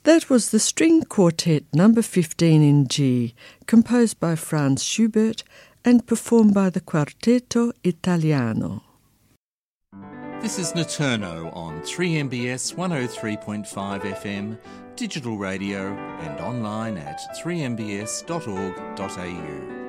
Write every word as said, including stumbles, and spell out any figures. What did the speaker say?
That was the String Quartet number fifteen in G, composed by Franz Schubert and performed by the Quartetto Italiano. This is Naturno on three M B S one oh three point five F M, digital radio and online at three m b s dot org dot a u.